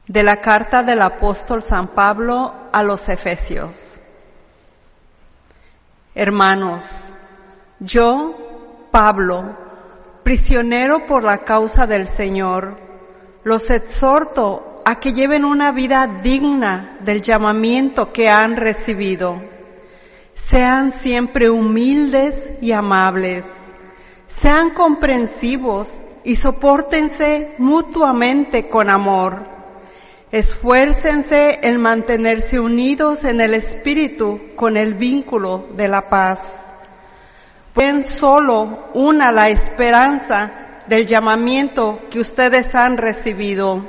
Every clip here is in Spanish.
De la carta del apóstol San Pablo a los Efesios. Hermanos, yo, Pablo, prisionero por la causa del Señor, los exhorto a que lleven una vida digna del llamamiento que han recibido. Sean siempre humildes y amables, sean comprensivos y sopórtense mutuamente con amor. Esfuércense en mantenerse unidos en el Espíritu con el vínculo de la paz. Pues solo una la esperanza del llamamiento que ustedes han recibido.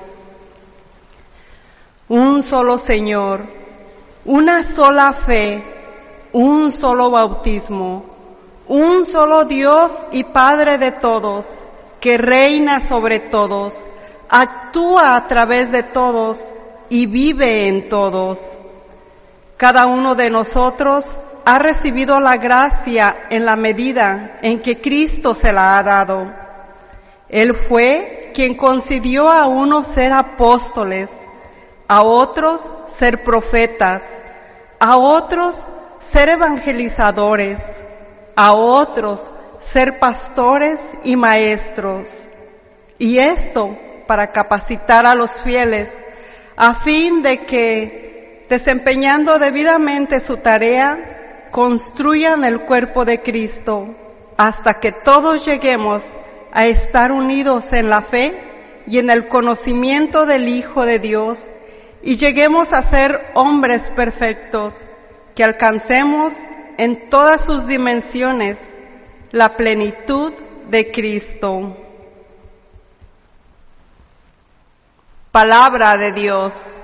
Un solo Señor, una sola fe, un solo bautismo, un solo Dios y Padre de todos, que reina sobre todos, actúa a través de todos y vive en todos. Cada uno de nosotros ha recibido la gracia en la medida en que Cristo se la ha dado. Él fue quien concedió a unos ser apóstoles, a otros ser profetas, a otros ser evangelizadores, a otros ser pastores y maestros. Y esto para capacitar a los fieles, a fin de que, desempeñando debidamente su tarea, construyan el cuerpo de Cristo, hasta que todos lleguemos a estar unidos en la fe y en el conocimiento del Hijo de Dios, y lleguemos a ser hombres perfectos, que alcancemos en todas sus dimensiones la plenitud de Cristo. Palabra de Dios.